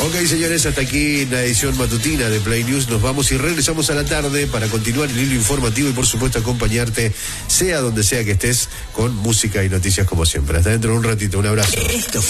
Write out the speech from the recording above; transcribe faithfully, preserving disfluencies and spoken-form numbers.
Ok, señores, hasta aquí la edición matutina de Play News. Nos vamos y regresamos a la tarde para continuar el hilo informativo y, por supuesto, acompañarte, sea donde sea que estés, con música y noticias como siempre. Hasta dentro de un ratito. Un abrazo.